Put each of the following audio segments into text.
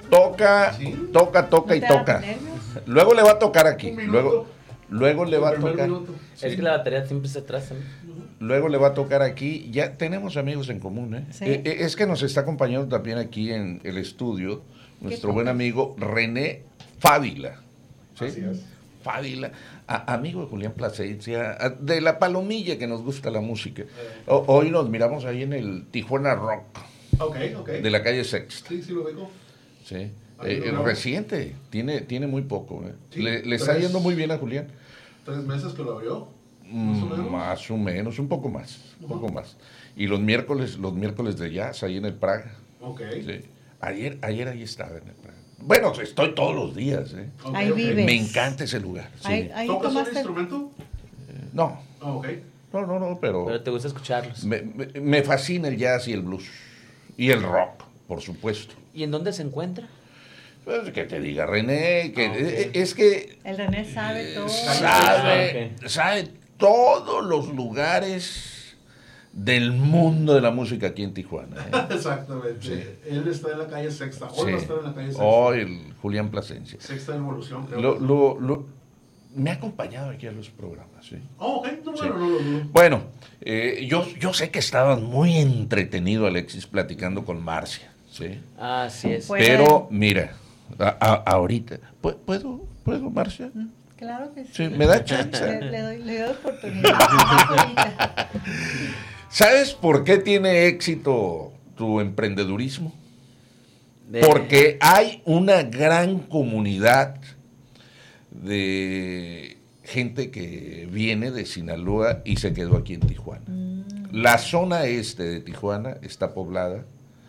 toca ¿No y te toca. da nervios? Luego le va a tocar aquí. Luego le va a tocar. Es que la batería siempre se atrasa, ¿no? Luego le va a tocar aquí. Ya tenemos amigos en común, ¿eh? ¿Sí? Es que nos está acompañando también aquí en el estudio nuestro buen amigo René Fávila. ¿Sí? Así es. Fávila, amigo de Julián Plasencia, de la palomilla que nos gusta la música. Hoy nos miramos ahí en el Tijuana Rock, Ok. de la calle Sexta. Sí, lo veo. Sí. Ahí lo grabo. Reciente, tiene muy poco. Sí, le está tres- yendo muy bien a Julián. 3 meses que lo abrió. Más o menos, un poco más. Y los miércoles de jazz ahí en el Praga. Ok. Sí. Ayer ahí estaba en el Praga. Bueno, estoy todos los días. Ok, Ahí ok. vive. Me encanta ese lugar. Sí. Ahí ¿Tocas un tomaste... instrumento? No, Ok. pero Pero te gusta escucharlos. me fascina el jazz y el blues. Y el rock, por supuesto. ¿Y en dónde se encuentra? Pues que te diga René, que Ok. es que El René sabe todo. sabe todos los lugares del mundo de la música aquí en Tijuana. Exactamente. Sí. Él está en la calle Sexta. Hoy va a estar en la calle Sexta. Hoy el Julián Plasencia. Sexta Evolución, creo. Me ha acompañado aquí a los programas. ¿Sí? Ok. No, Sí. bueno, no lo dudo. Bueno, yo sé que estaban muy entretenido, Alexis, platicando con Marcia. ¿Sí? Así es. Pues- Pero mira, ahorita, ¿puedo, Marcia? Claro que sí. Sí, me da chance. Le doy oportunidad. Ahorita. ¿Sabes por qué tiene éxito tu emprendedurismo? De- Porque hay una gran comunidad de gente que viene de Sinaloa y se quedó aquí en Tijuana. La zona este de Tijuana está poblada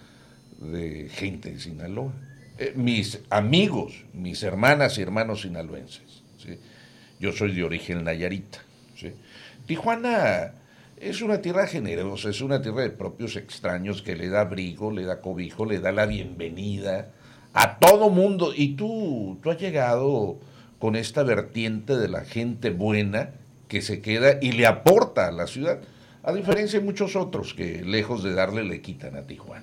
de gente de Sinaloa. Mis amigos, mis hermanas y hermanos sinaloenses. ¿Sí? Yo soy de origen nayarita. ¿Sí? Tijuana es una tierra generosa, es una tierra de propios extraños que le da abrigo, le da cobijo, le da la bienvenida a todo mundo. Y tú has llegado con esta vertiente de la gente buena que se queda y le aporta a la ciudad, a diferencia de muchos otros que lejos de darle le quitan a Tijuana.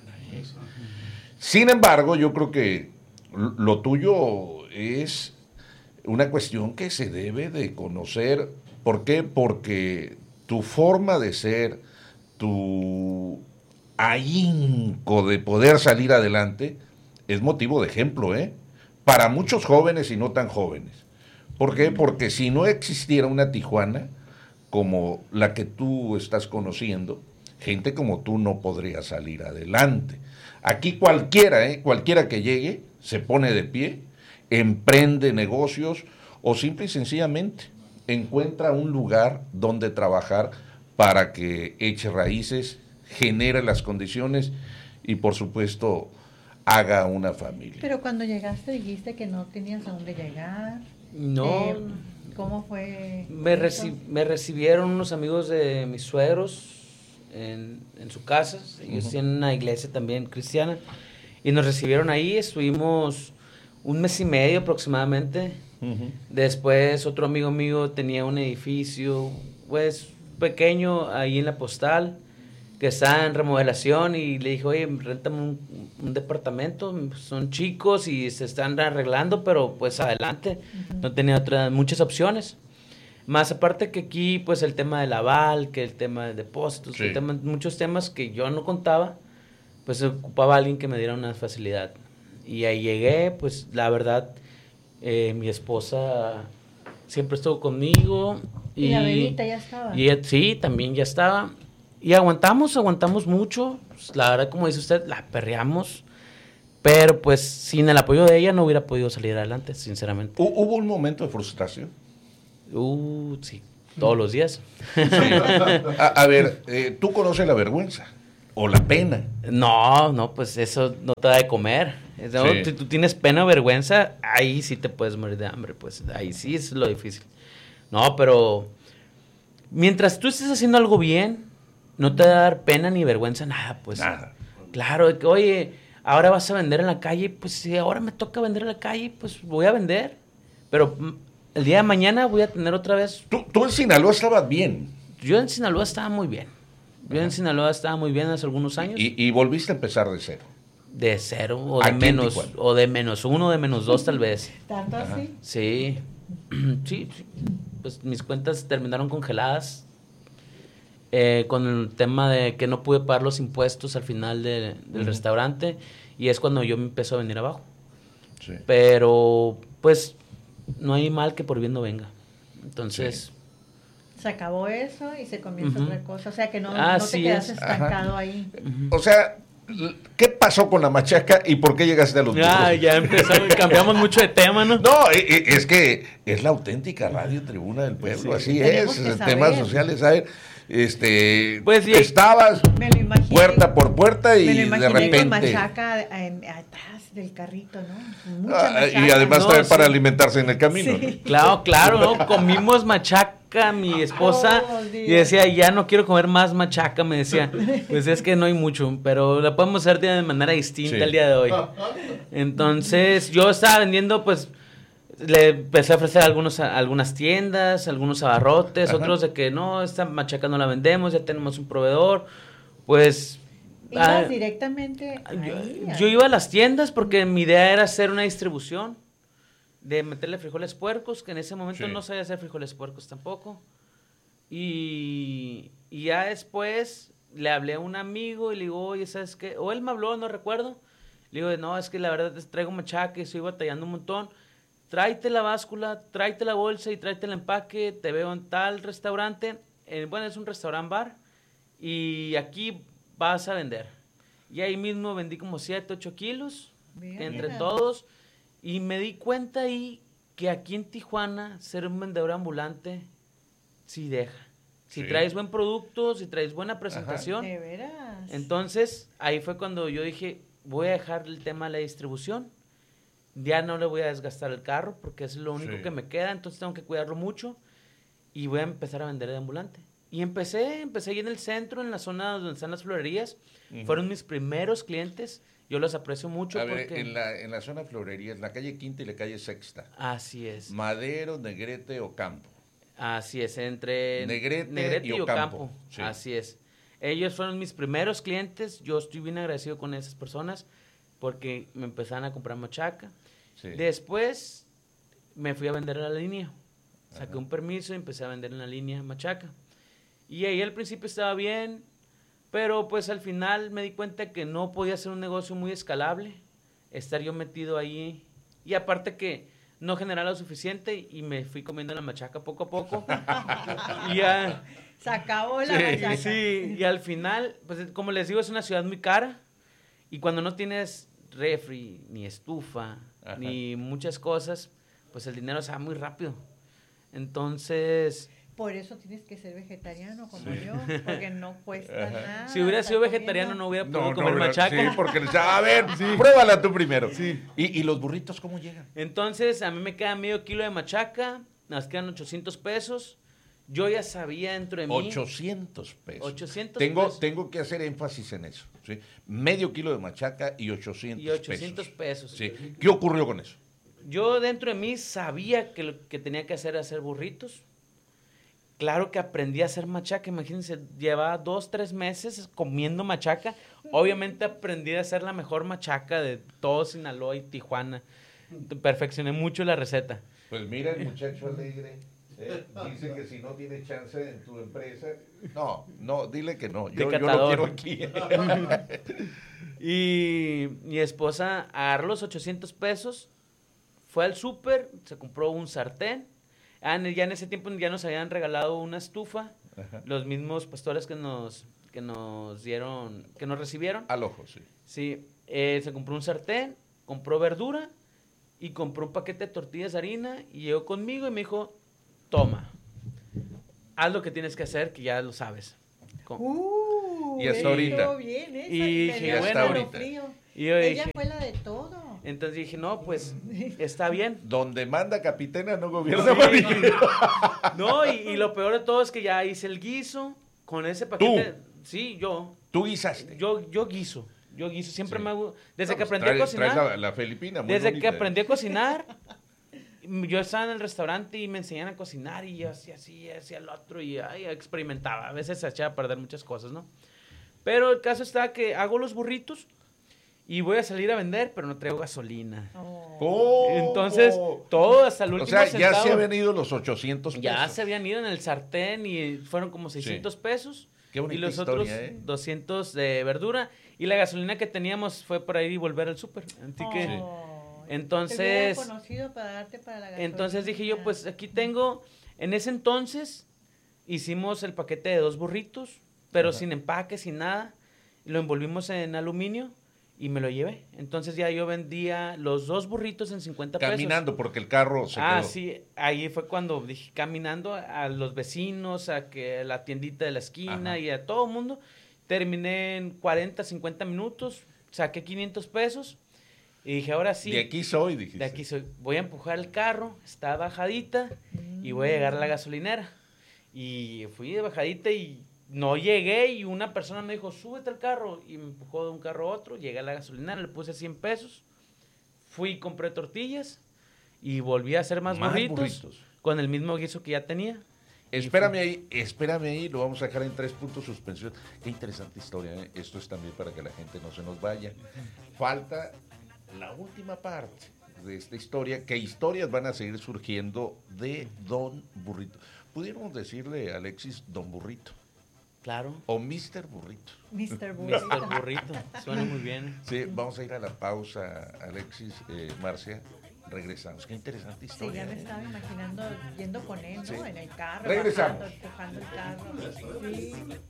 Sin embargo, yo creo que lo tuyo es una cuestión que se debe de conocer. ¿Por qué? Porque tu forma de ser, tu ahínco de poder salir adelante es motivo de ejemplo, para muchos jóvenes y no tan jóvenes. ¿Por qué? Porque si no existiera una Tijuana como la que tú estás conociendo, gente como tú no podría salir adelante. Aquí cualquiera que llegue, se pone de pie, emprende negocios o simple y sencillamente encuentra un lugar donde trabajar para que eche raíces, genere las condiciones y por supuesto haga una familia. Pero cuando llegaste dijiste que no tenías a dónde llegar. No, ¿Cómo fue? me eso? recibieron unos amigos de mis suegros en su casa. Ellos tienen una iglesia también cristiana. Y nos recibieron ahí, estuvimos 1 mes y medio aproximadamente. Después otro amigo mío tenía un edificio, pues pequeño, ahí en la Postal, que está en remodelación, y le dije, oye, réntame un departamento, son chicos y se están arreglando, pero pues adelante. No tenía muchas opciones. Más aparte que aquí, pues el tema del aval, que el tema de depósitos, Sí. Muchos temas que yo no contaba, pues ocupaba a alguien que me diera una facilidad. Y ahí llegué, pues la verdad, mi esposa siempre estuvo conmigo. ¿Y la bebita ya estaba? Y ella, sí, también ya estaba. Y aguantamos mucho. Pues, la verdad, como dice usted, la perreamos. Pero pues sin el apoyo de ella no hubiera podido salir adelante, sinceramente. ¿Hubo un momento de frustración? Sí, todos los días. Sí. A ver, ¿tú conoces la vergüenza o la pena? No, pues eso no te da de comer. ¿No? Sí. Si tú tienes pena o vergüenza, ahí sí te puedes morir de hambre, pues ahí sí es lo difícil. No, pero mientras tú estés haciendo algo bien, no te va a dar pena ni vergüenza, nada, pues. Nada. Claro, de que, oye, ahora vas a vender en la calle, pues si ahora me toca vender en la calle, pues voy a vender. Pero el día de mañana voy a tener otra vez. Tú en Sinaloa estabas bien. Yo en Sinaloa estaba muy bien. Yo en Sinaloa estaba muy bien hace algunos años. Y volviste a empezar de cero. De 0 o de Aquí en menos, Tijuana. o de -1, de -2 tal vez. ¿Tanto así? Sí. Sí, pues mis cuentas terminaron congeladas con el tema de que no pude pagar los impuestos al final del restaurante, y es cuando yo me empezó a venir abajo. Sí. Pero pues no hay mal que por bien no venga. Entonces, Se acabó eso y se comienza otra cosa. O sea, que no te Así quedas es. estancado ahí. O sea, ¿qué pasó con la machaca y por qué llegaste a los burros? ya empezamos, cambiamos mucho de tema, ¿no? No, es que es la auténtica Radio Tribuna del Pueblo, así Tenemos es, que saber. temas sociales, ¿sabes? Pues sí. Estabas Me lo imaginé. puerta por puerta y Me lo de imaginé repente... con machaca atrás del carrito, ¿no? Mucha machaca. y además No, también para sí. alimentarse en el camino. Sí. Claro, ¿no? Comimos machaca, mi esposa, Oh, Dios. y decía, ya no quiero comer más machaca, me decía. Pues es que no hay mucho, pero la podemos hacer de manera distinta Sí. el día de hoy. Entonces, yo estaba vendiendo, pues, le empecé a ofrecer algunas tiendas, algunos abarrotes, Ajá. otros de que no, esta machaca no la vendemos, ya tenemos un proveedor. Pues... ¿Ibas directamente ahí? Yo iba a las tiendas porque mi idea era hacer una distribución de meterle frijoles puercos, que en ese momento Sí. no sabía hacer frijoles puercos tampoco. Y ya después le hablé a un amigo y le digo, oye, ¿sabes qué? O él me habló, no recuerdo. Le digo, no, es que la verdad traigo machaca y estoy batallando un montón. Tráete la báscula, tráete la bolsa y tráete el empaque. Te veo en tal restaurante. Bueno, es un restaurant bar. Y aquí vas a vender. Y ahí mismo vendí como 7, 8 kilos Bien. entre todos. Y me di cuenta ahí que aquí en Tijuana ser un vendedor ambulante sí deja. Si Sí. traes buen producto, si traes buena presentación. De veras. Entonces, ahí fue cuando yo dije, voy a dejar el tema de la distribución. Ya no le voy a desgastar el carro porque es lo único Sí. que me queda, entonces tengo que cuidarlo mucho y voy a empezar a vender de ambulante. Y empecé ahí en el centro, en la zona donde están las florerías. Fueron mis primeros clientes. Yo los aprecio mucho A ver, porque... en la zona florería, en la calle Quinta y la calle Sexta. Así es. Madero, Negrete, Ocampo. Así es, entre Negrete y Ocampo. Sí. Así es. Ellos fueron mis primeros clientes. Yo estoy bien agradecido con esas personas porque me empezaron a comprar machaca. Sí. Después me fui a vender a la línea. Saqué un permiso y empecé a vender en la línea machaca. Y ahí al principio estaba bien, pero pues al final me di cuenta que no podía ser un negocio muy escalable, estar yo metido ahí. Y aparte que no generaba lo suficiente y me fui comiendo la machaca poco a poco. Y ya... Se acabó la machaca. Sí, y al final, pues como les digo, es una ciudad muy cara. Y cuando no tienes refri, ni estufa, Ajá. ni muchas cosas, pues el dinero se va muy rápido. Entonces, Por eso tienes que ser vegetariano como yo, porque no cuesta nada. si hubiera sido estar vegetariano no comiendo. hubiera podido comer machaca. Sí, porque a ver, pruébala tú primero. ¿Y los burritos cómo llegan? Entonces, a mí me queda medio kilo de machaca, nos quedan 800 pesos. Yo ya sabía dentro de mí... 800 pesos. 800 tengo, pesos. Tengo que hacer énfasis en eso. ¿Sí? Medio kilo de machaca y 800 Y 800 pesos. Sí. ¿Qué ocurrió con eso? Yo dentro de mí sabía que lo que tenía que hacer era hacer burritos. Claro que aprendí a hacer machaca, imagínense, llevaba 2, 3 meses comiendo machaca. Obviamente aprendí a hacer la mejor machaca de todo Sinaloa y Tijuana. Perfeccioné mucho la receta. Pues mira el muchacho alegre. Dice que si no tiene chance en tu empresa, no, dile que no. Yo lo catador. quiero aquí. Y mi esposa agarró los 800 pesos, fue al súper, se compró un sartén. Ya en ese tiempo ya nos habían regalado una estufa, Ajá. los mismos pastores que nos recibieron. Al ojo, sí. Sí, se compró un sartén, compró verdura y compró un paquete de tortillas de harina y llegó conmigo y me dijo, toma, haz lo que tienes que hacer, que ya lo sabes. Y hasta ahorita. Bien, esa, Y me dije, dio bueno, escalofrío. Y yo Ella dije, fue la de todo. entonces dije, no, pues está bien. Donde manda capitana no gobierna marido. No, y lo peor de todo es que ya hice el guiso con ese paquete. Sí, Tú guisaste. Yo guiso. Siempre Sí. me hago. Desde que No, pues aprendí a cocinar. traes la filipina, muy Desde bonita. que aprendí a cocinar, yo estaba en el restaurante y me enseñaban a cocinar y yo hacía así, hacía el otro y experimentaba. A veces se echaba a perder muchas cosas, ¿no? Pero el caso está que hago los burritos y voy a salir a vender, pero no traigo gasolina. ¿Cómo? Entonces, todo hasta el último O sea, ya centavo. se habían ido los 800 pesos. Ya se habían ido en el sartén y fueron como 600 pesos. Qué bonita y los historia, otros 200 de verdura. Y la gasolina que teníamos fue por ahí y volver al súper. Así que, entonces, Te hubiera conocido para darte para la gasolina. entonces dije yo, pues aquí tengo, en ese entonces hicimos el paquete de 2 burritos, pero sin empaque, sin nada. Lo envolvimos en aluminio y me lo llevé. Entonces ya yo vendía los 2 burritos en 50 pesos. Caminando, porque el carro se quedó. Sí, ahí fue cuando dije, caminando a los vecinos, a que la tiendita de la esquina y a todo el mundo. Terminé en 40, 50 minutos, saqué 500 pesos y dije, ahora sí. De aquí soy, dijiste. De aquí soy. Voy a empujar el carro, está bajadita y voy a llegar a la gasolinera. Y fui de bajadita y no llegué y una persona me dijo, súbete al carro. Y me empujó de un carro a otro, llegué a la gasolinera, le puse 100 pesos. Fui, compré tortillas y volví a hacer más burritos con el mismo guiso que ya tenía. Espérame ahí, lo vamos a dejar en 3 puntos suspensión. Qué interesante historia, ¿eh? Esto es también para que la gente no se nos vaya. Falta la última parte de esta historia, que historias van a seguir surgiendo de Don Burrito. Pudiéramos decirle, Alexis, Don Burrito. Claro. O Mr. Burrito. Mr. Burrito. Mr. Burrito, suena muy bien. Sí, vamos a ir a la pausa, Alexis, Marcia. Regresamos. Qué interesante historia. Sí, ya me estaba imaginando yendo con él, ¿no? Sí. En el carro, Regresamos. bajando, empujando el carro. Sí.